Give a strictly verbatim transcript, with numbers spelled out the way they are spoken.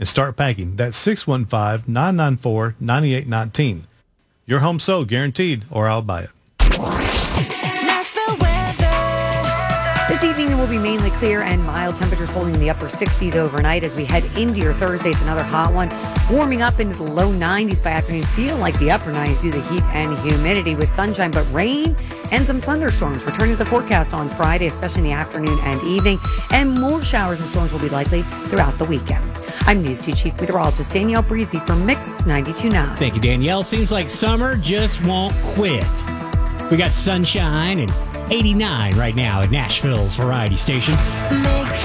and start packing. That's six one five, nine nine four, nine eight one nine. Your home sold, guaranteed, or I'll buy it. Nashville weather. This evening it will be mainly clear and mild temperatures holding in the upper sixties overnight as we head into your Thursday. It's another hot one. Warming up into the low nineties by afternoon. Feel like the upper nineties due to the heat and humidity with sunshine, but rain and some thunderstorms returning to the forecast on Friday, especially in the afternoon and evening. And more showers and storms will be likely throughout the weekend. I'm News two Chief Meteorologist Danielle Breezy from Mix ninety-two point nine. Thank you, Danielle. Seems like summer just won't quit. We got sunshine and eighty-nine right now at Nashville's Variety Station. Mix